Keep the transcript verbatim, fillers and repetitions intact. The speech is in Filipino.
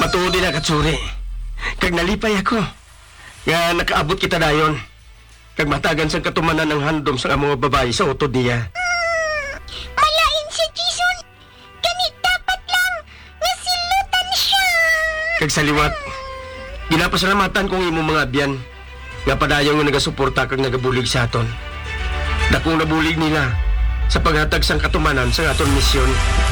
Matuod din na katsuri. Kag nalipay ako. Nga nakaabot kita dayon. Kag matagan sa katumanan ng handom sa mga babae sa utod niya. Malain si Jason. Ganit dapat lang nga silutan siya. Kag sa liwat, ginapasalamatan kong imo mga abyan. Nga padayon nga nagasuporta kag nagabulig sa aton. Dakong nabulig nila sa paghatag sang katumanan sa aton misyon.